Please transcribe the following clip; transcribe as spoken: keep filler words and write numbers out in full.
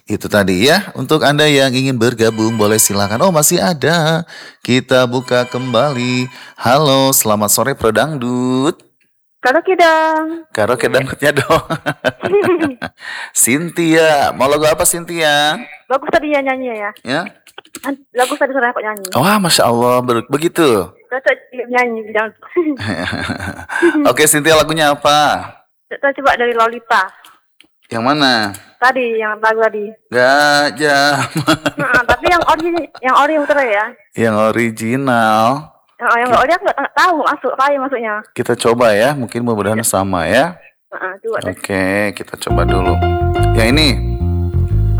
Itu tadi ya, untuk Anda yang ingin bergabung boleh silakan. Oh masih ada, kita buka kembali. Halo, selamat sore Pro Dangdut. Karaoke dong. Karaoke dangdutnya dong. Cynthia, mau lagu apa Cynthia? Bagus tadi ya nyanyi ya. Ya. Bagus tadi suara aku nyanyi. Wah, masya Allah, ber- begitu. Cocok nyanyi bilang. Oke, Cynthia lagunya apa? Kita coba dari Lolita. Yang mana? Tadi yang lagu tadi. Gajah. Nah, tapi yang ori, yang ori betul ya. Yang original. Yang yang nggak ori aku nggak tahu masuk apa maksudnya. Kita coba ya, mungkin mudah-mudahan sama ya. Nah, coba deh. Oke, kita coba dulu. Yang ini.